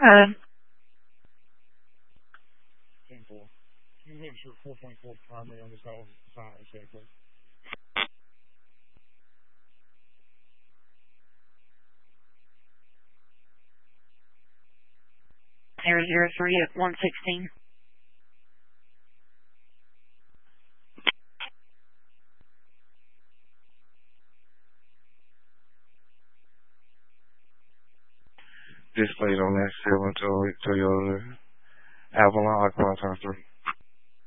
10-4. Can you make sure 4.4 primary on this side, please? Air 03 at 116. Displayed on that 7 Toyota Avalon Aqua 3.